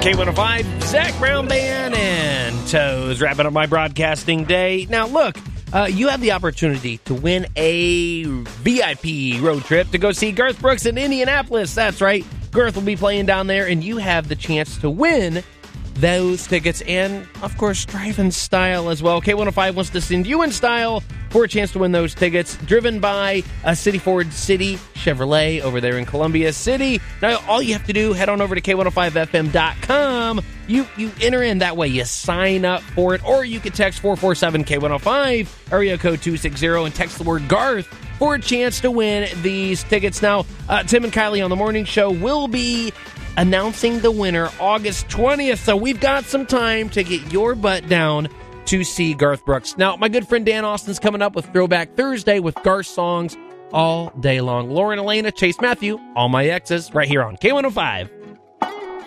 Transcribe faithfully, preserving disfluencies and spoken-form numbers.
K one oh five, Zach Brown Band and Toes, wrapping up my broadcasting day. Now, look, uh, you have the opportunity to win a V I P road trip to go see Garth Brooks in Indianapolis. That's right. Garth will be playing down there, and you have the chance to win those tickets and, of course, drive in style as well. K one oh five wants to send you in style for a chance to win those tickets, driven by a City Ford City Chevrolet over there in Columbia City. Now, all you have to do, head on over to K one oh five F M dot com. You you enter in that way. You sign up for it, or you can text four four seven K one oh five, area code two six zero, and text the word Garth for a chance to win these tickets. Now, uh, Tim and Kylie on the morning show will be announcing the winner August twentieth, so we've got some time to get your butt down to see Garth Brooks. Now, my good friend Dan Austin's coming up with Throwback Thursday with Garth songs all day long. Lauren Elena, Chase Matthew, All My Exes, right here on K one oh five.